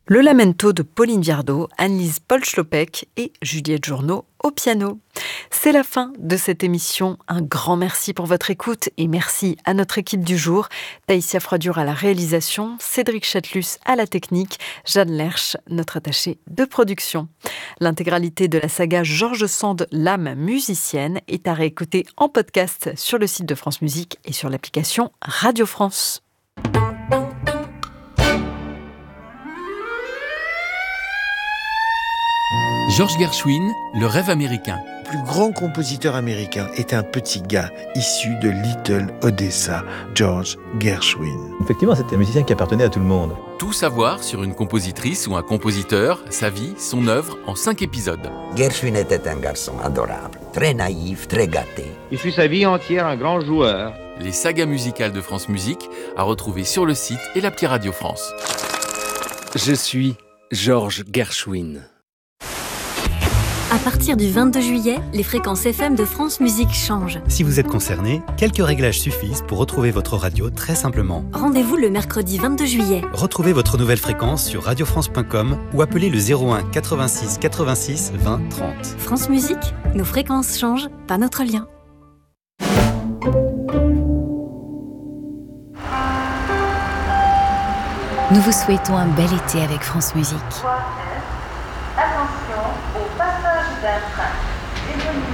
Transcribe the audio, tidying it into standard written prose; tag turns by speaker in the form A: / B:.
A: Le Lamento de Pauline Viardot, Anne-Lise Paul-Schlopek et Juliette Journeau au piano. C'est la fin de cette émission. Un grand merci pour votre écoute et merci à notre équipe du jour. Taïsia Froidure à la réalisation, Cédric Chatelus à la technique, Jeanne Lerche, notre attachée de production. L'intégralité de la saga George Sand, l'âme musicienne, est à réécouter en podcast sur le site de France Musique et sur l'application Radio France.
B: George Gershwin, Le rêve américain.
C: Le plus grand compositeur américain est un petit gars issu de Little Odessa, George Gershwin.
D: Effectivement, c'était un musicien qui appartenait à tout le monde.
B: Tout savoir sur une compositrice ou un compositeur, sa vie, son œuvre, en 5 épisodes.
E: Gershwin était un garçon adorable, très naïf, très gâté.
F: Il fut sa vie entière un grand joueur.
B: Les sagas musicales de France Musique à retrouver sur le site et l'appli Radio France.
G: Je suis George Gershwin.
H: À partir du 22 juillet, les fréquences FM de France Musique changent.
I: Si vous êtes concerné, quelques réglages suffisent pour retrouver votre radio très simplement.
H: Rendez-vous le mercredi 22 juillet.
I: Retrouvez votre nouvelle fréquence sur radiofrance.com ou appelez le 01 86 86 20 30.
H: France Musique, nos fréquences changent, pas notre lien.
J: Nous vous souhaitons un bel été avec France Musique.
K: Attention au passage d'un train.